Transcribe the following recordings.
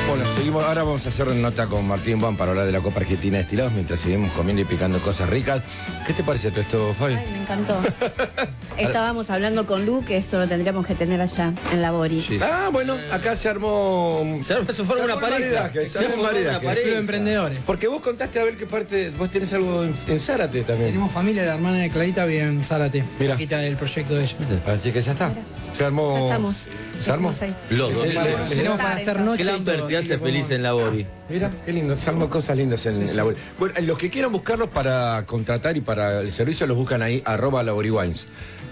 Bueno, seguimos. Ahora vamos a hacer una nota con Martín Boan para hablar de la Copa Argentina de Destilados mientras seguimos comiendo y picando cosas ricas. ¿Qué te parece todo esto, Fabi? Ay, me encantó. Estábamos hablando con Lu que esto lo tendríamos que tener allá, en la Bori. Sí. Ah, bueno, acá se armó... Se formó una pareja. Se formó una pareja. De emprendedores. Porque vos contaste a ver qué parte... Vos tenés algo en Zárate también. Tenemos familia, la hermana de Clarita vive en Zárate. Mira. Cerquita del proyecto de ellos. Así que ya está. Se armó... Ya estamos. ¿Se armó? Ahí. Loco. Tenemos para hacer noche. Que Lambert te hace feliz en la Bori. Mira, qué lindo, se armó cosas lindas en la Bori. Bueno, los que quieran buscarlos para contratar y para el servicio los buscan ahí, @LaBoriWines.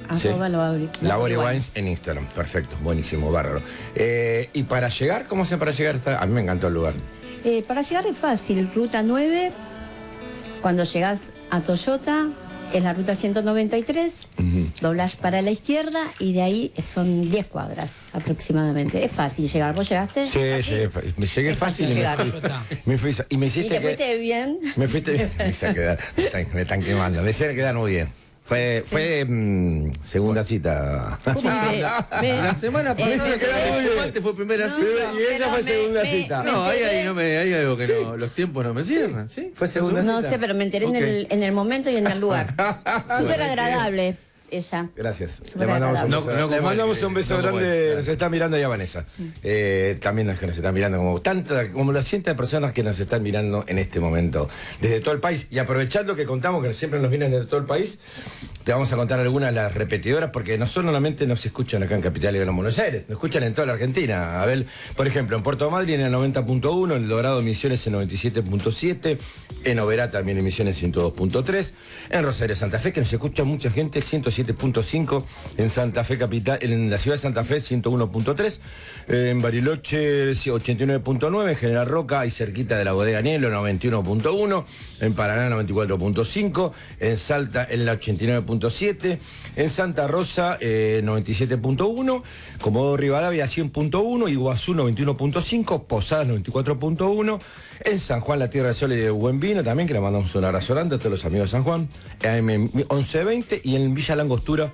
La Bori Wines en Instagram, perfecto, buenísimo, bárbaro. Y para llegar, ¿cómo hacen para llegar? A mí me encantó el lugar. Para llegar es fácil, ruta 9, cuando llegás a Toyota, es la ruta 193, doblás para la izquierda y de ahí son 10 cuadras aproximadamente. Es fácil llegar, ¿vos llegaste? Sí, me llegué fácil me fui, y me hiciste ¿Y te fuiste bien? Me fuiste bien, me hice quedar, me están quemando, me hicieron quedar muy bien. Fue segunda cita. La semana pasada fue primera cita. Y ella fue segunda cita. No, ahí hay algo que no, los tiempos no me cierran, ¿sí? Fue segunda cita. No sé, pero me enteré en el momento y en el lugar. Súper agradable ella. Gracias. Súper Le mandamos un agradable. beso, le mandamos un beso grande. Nos está mirando ahí a Vanessa. También nos está mirando como las cientos de personas que nos están mirando en este momento desde todo el país. Y aprovechando que contamos que siempre nos vienen desde todo el país, te vamos a contar algunas de las repetidoras, porque no solamente nos escuchan acá en Capital y en Buenos Aires, nos escuchan en toda la Argentina. Abel, por ejemplo, en Puerto Madryn en el 90.1, en El Dorado Misiones en 97.7, en Oberá también en Misiones 102.3, en Rosario Santa Fe, que nos escucha mucha gente, 107.5, en Santa Fe Capital, en la ciudad de Santa Fe 101.3, en Bariloche 89.9, en General Roca y cerquita de la Bodega Nielo 91.1, en Paraná 94.5, en Salta en la 89.7, en Santa Rosa 97.1, Comodoro Rivadavia 100.1, Iguazú 91.5, Posadas 94.1, en San Juan, la Tierra del Sol y de Buen Vino también, que le mandamos un abrazo grande a todos los amigos de San Juan, AM 1120, y en Villa Langostura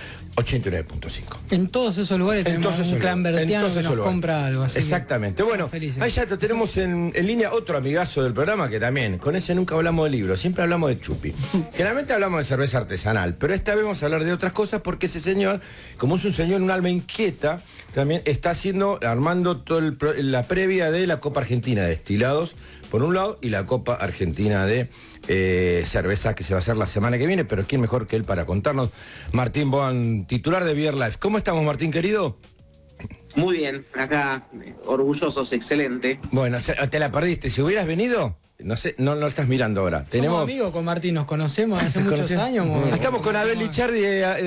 89.5. En todos esos lugares tenemos un clambertiano que nos compra algo así. Exactamente. Bueno, ahí ya tenemos en línea otro amigazo del programa que también, con ese nunca hablamos de libros, siempre hablamos de chupi. Generalmente hablamos de cerveza artesanal, pero esta vez vamos a hablar de otras cosas porque ese señor, como es un señor, un alma inquieta, también está armando toda la previa de la Copa Argentina de Destilados, por un lado, y la Copa Argentina de cerveza que se va a hacer la semana que viene, pero ¿quién mejor que él para contarnos? Martín Boan, titular de Beer Life. ¿Cómo estamos, Martín, querido? Muy bien, acá, orgullosos, excelente. Bueno, te la perdiste. Si hubieras venido, no sé, no lo estás mirando ahora. Somos amigos con Martín, nos conocemos hace muchos años. Estamos con Abel Lichardi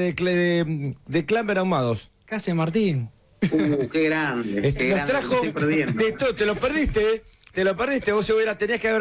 de Clamber Ahumados. ¿Qué hace Martín? Qué grande. Nos trajo de todo, te lo perdiste, vos tenías que haber